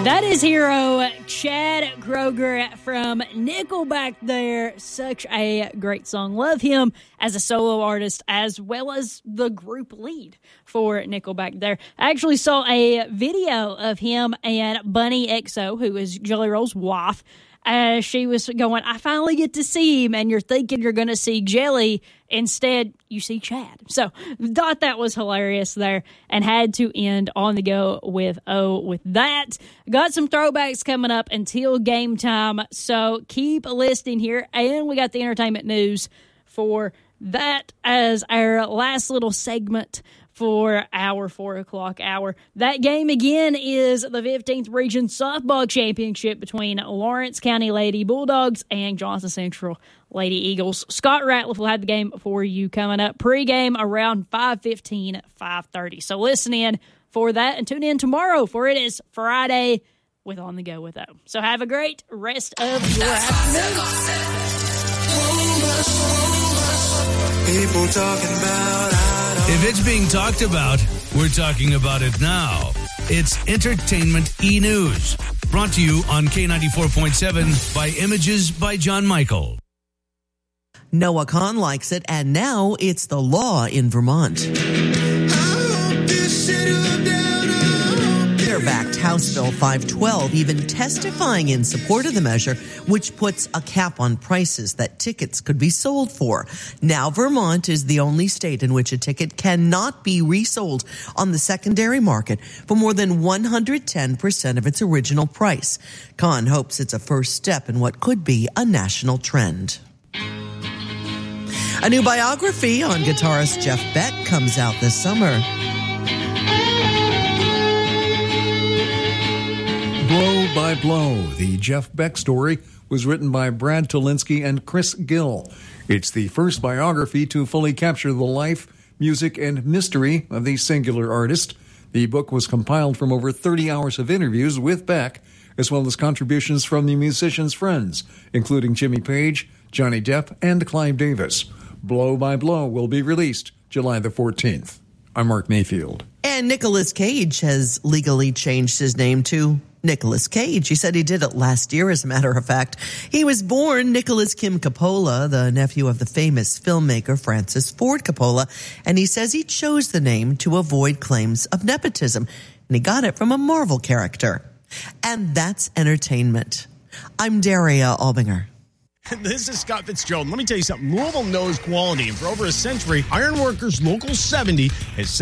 That is hero Chad Kroeger from Nickelback there. Such a great song. Love him as a solo artist as well as the group lead for Nickelback there. I actually saw a video of him and Bunny XO, who is Jelly Roll's wife, as she was going, I finally get to see him, and you're thinking you're going to see Jelly. Instead, you see Chad. So, thought that was hilarious there, and had to end on the go with that. Got some throwbacks coming up until game time, so keep listening here. And we got the entertainment news for that as our last little segment for our 4 o'clock hour. That game again is the 15th Region Softball Championship between Lawrence County Lady Bulldogs and Johnson Central Lady Eagles. Scott Ratliff will have the game for you coming up pregame around 5:15, 5:30. So listen in for that and tune in tomorrow, for it is Friday with On the Go with O. So have a great rest of your afternoon. People talking about If it's being talked about, we're talking about it now. It's Entertainment E-News, brought to you on K94.7 by Images by John Michael. Noah Kahn likes it, and now it's the law in Vermont. Backed House Bill 512 even testifying in support of the measure, which puts a cap on prices that tickets could be sold for. Now Vermont is the only state in which a ticket cannot be resold on the secondary market for more than 110% of its original price. Kahn hopes it's a first step in what could be a national trend. A new biography on guitarist Jeff Beck comes out this summer. Blow by Blow, the Jeff Beck story, was written by Brad Tolinsky and Chris Gill. It's the first biography to fully capture the life, music, and mystery of the singular artist. The book was compiled from over 30 hours of interviews with Beck, as well as contributions from the musician's friends, including Jimmy Page, Johnny Depp, and Clive Davis. Blow by Blow will be released July the 14th. I'm Mark Mayfield. And Nicolas Cage has legally changed his name to Nicolas Cage. He said he did it last year, as a matter of fact. He was born Nicholas Kim Coppola, the nephew of the famous filmmaker Francis Ford Coppola, and he says he chose the name to avoid claims of nepotism, and he got it from a Marvel character. And that's entertainment. I'm Daria Albinger. This is Scott Fitzgerald. Let me tell you something. Louisville knows quality, and for over a century, Ironworkers Local 70 has